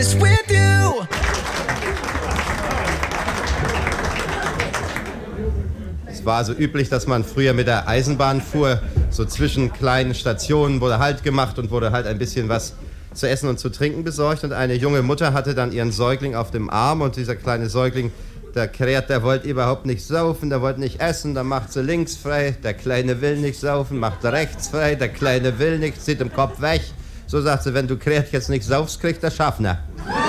Es war so üblich, dass man früher mit der Eisenbahn fuhr, so zwischen kleinen Stationen wurde Halt gemacht und wurde halt ein bisschen was zu essen und zu trinken besorgt. Und eine junge Mutter hatte dann ihren Säugling auf dem Arm und dieser kleine Säugling, der kräht, der wollte überhaupt nicht saufen, der wollte nicht essen, dann macht sie links frei, der Kleine will nicht saufen, macht rechts frei, der Kleine will nicht, zieht den Kopf weg. So sagt sie, wenn du kräht jetzt nicht saufst, kriegt der Schaffner.